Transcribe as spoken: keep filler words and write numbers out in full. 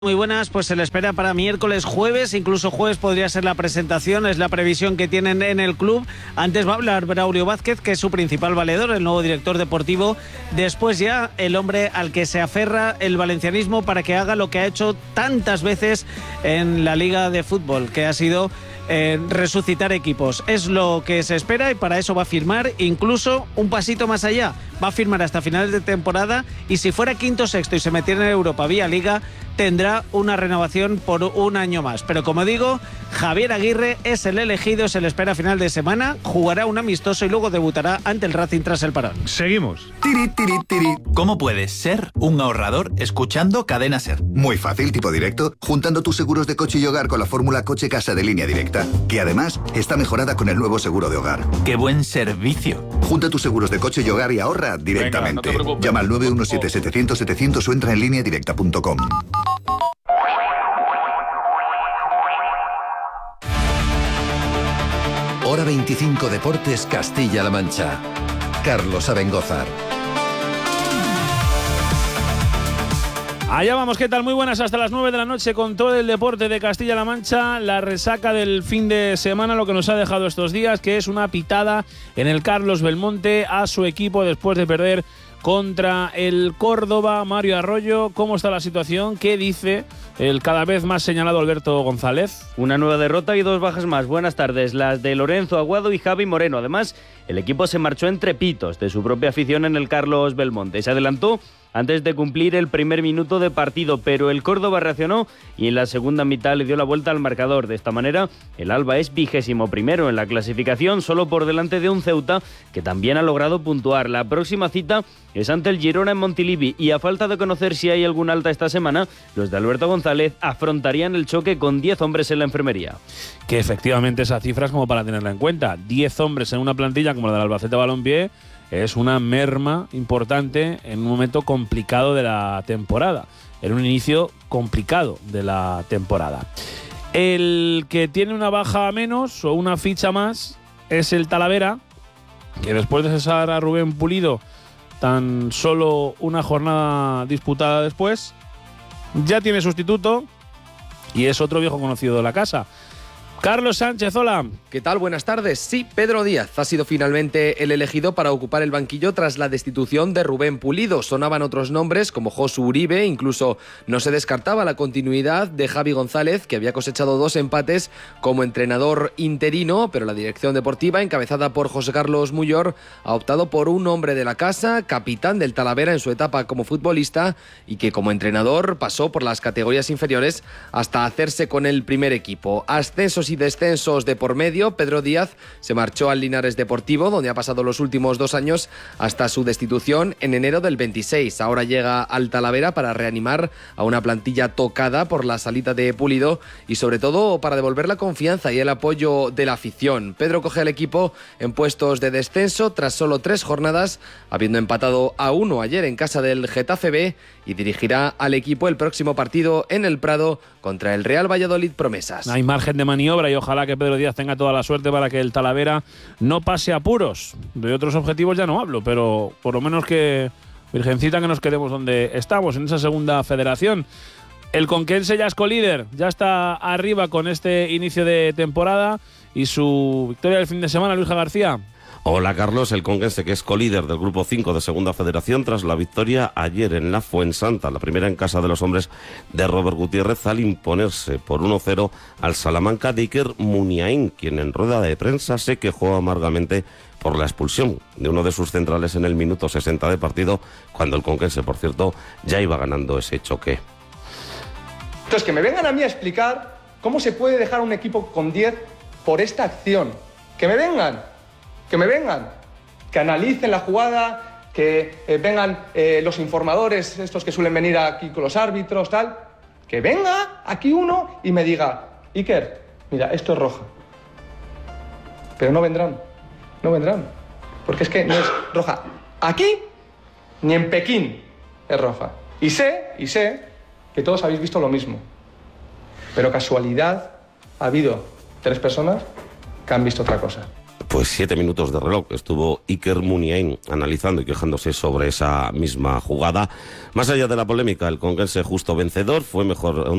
Muy buenas, pues se le espera para miércoles, jueves, incluso jueves podría ser la presentación, es la previsión que tienen en el club. Antes va a hablar Braulio Vázquez, que es su principal valedor, el nuevo director deportivo. Después ya el hombre al que se aferra el valencianismo para que haga lo que ha hecho tantas veces en la Liga de Fútbol, que ha sido eh, resucitar equipos. Es lo que se espera y para eso va a firmar incluso un pasito más allá. Va a firmar hasta finales de temporada y si fuera quinto, sexto y se metiera en Europa vía Liga, tendrá una renovación por un año más. Pero como digo, Javier Aguirre es el elegido, se le espera a final de semana, jugará un amistoso y luego debutará ante el Racing tras el parón. Seguimos. Tiri, tiri, tiri. ¿Cómo puedes ser un ahorrador escuchando Cadena Ser? Muy fácil, tipo directo, juntando tus seguros de coche y hogar con la fórmula Coche Casa de Línea Directa, que además está mejorada con el nuevo seguro de hogar. ¡Qué buen servicio! Junta tus seguros de coche y hogar y ahorra directamente. Venga, no Llama al nueve uno siete, setecientos, setecientos o entra en línea directa punto com. Hora veinticinco Deportes Castilla-La Mancha. Carlos Abengózar. Allá vamos, ¿qué tal? Muy buenas, hasta las nueve de la noche con todo el deporte de Castilla-La Mancha, la resaca del fin de semana, lo que nos ha dejado estos días, que es una pitada en el Carlos Belmonte a su equipo después de perder contra el Córdoba. Mario Arroyo, ¿cómo está la situación? ¿Qué dice el cada vez más señalado Alberto González? Una nueva derrota y dos bajas más. Buenas tardes, las de Lorenzo Aguado y Javi Moreno. Además, el equipo se marchó entre pitos de su propia afición en el Carlos Belmonte. Se adelantó antes de cumplir el primer minuto de partido, pero el Córdoba reaccionó y en la segunda mitad le dio la vuelta al marcador. De esta manera, el Alba es vigésimo primero en la clasificación, solo por delante de un Ceuta que también ha logrado puntuar. La próxima cita es ante el Girona en Montilivi y a falta de conocer si hay algún alta esta semana, los de Alberto González afrontarían el choque con diez hombres en la enfermería. Que efectivamente esa cifra es como para tenerla en cuenta. diez hombres en una plantilla como la del Albacete Balompié es una merma importante en un momento complicado de la temporada, en un inicio complicado de la temporada. El que tiene una baja menos o una ficha más es el Talavera, que después de cesar a Rubén Pulido tan solo una jornada disputada después, ya tiene sustituto y es otro viejo conocido de la casa. Carlos Sánchez, hola. ¿Qué tal? Buenas tardes. Sí, Pedro Díaz ha sido finalmente el elegido para ocupar el banquillo tras la destitución de Rubén Pulido. Sonaban otros nombres como Josu Uribe, incluso no se descartaba la continuidad de Javi González, que había cosechado dos empates como entrenador interino, pero la dirección deportiva, encabezada por José Carlos Muyor, ha optado por un hombre de la casa, capitán del Talavera en su etapa como futbolista y que como entrenador pasó por las categorías inferiores hasta hacerse con el primer equipo. Ascensos y descensos de por medio, Pedro Díaz se marchó al Linares Deportivo, donde ha pasado los últimos dos años hasta su destitución en enero del veintiséis. Ahora llega al Talavera para reanimar a una plantilla tocada por la salida de Pulido y sobre todo para devolver la confianza y el apoyo de la afición. Pedro coge al equipo en puestos de descenso tras solo tres jornadas, habiendo empatado a uno ayer en casa del Getafe B, y dirigirá al equipo el próximo partido en el Prado contra el Real Valladolid Promesas. Hay margen de maniobra y ojalá que Pedro Díaz tenga toda la suerte para que el Talavera no pase apuros. De otros objetivos ya no hablo, pero por lo menos que, Virgencita, que nos quedemos donde estamos, en esa segunda federación. El conquense ya es colíder, ya está arriba con este inicio de temporada y su victoria del fin de semana, Luis García. Hola Carlos, el conquense que es colíder del grupo cinco de Segunda Federación tras la victoria ayer en la Fuensanta, la primera en casa de los hombres de Robert Gutiérrez, al imponerse por uno cero al Salamanca de Iker Muniain, quien en rueda de prensa se quejó amargamente por la expulsión de uno de sus centrales en el minuto sesenta de partido, cuando el conquense, por cierto, ya iba ganando ese choque. Entonces, que me vengan a mí a explicar cómo se puede dejar un equipo con diez por esta acción. Que me vengan. Que me vengan, que analicen la jugada, que eh, vengan eh, los informadores, estos que suelen venir aquí con los árbitros, tal. Que venga aquí uno y me diga, Iker, mira, esto es roja. Pero no vendrán, no vendrán. Porque es que no es roja aquí ni en Pekín es roja. Y sé, y sé que todos habéis visto lo mismo. Pero casualidad, ha habido tres personas que han visto otra cosa. pues siete minutos de reloj estuvo Iker Muniain analizando y quejándose sobre esa misma jugada. Más allá de la polémica, el conquense justo vencedor fue mejor